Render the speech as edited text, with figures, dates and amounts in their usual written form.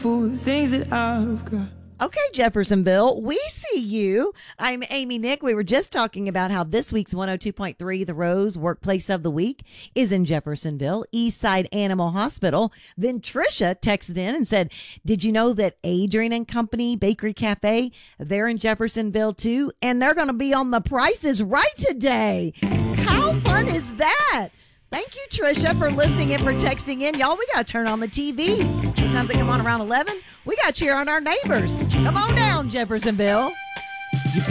For the things that I've got. Okay, Jeffersonville, we see you. I'm Amy Nick. We were just talking about how this week's 102.3 The Rose Workplace of the Week is in Jeffersonville, Eastside Animal Hospital. Then Trisha texted in and said, did you know that Adrian and Company Bakery Cafe, they're in Jeffersonville too, and they're going to be on The Price is Right today. How fun is that? Thank you, Trisha, for listening and for texting in. Y'all, we got to turn on the TV. Sometimes they come on around 11. We got to cheer on our neighbors. Come on down, Jeffersonville.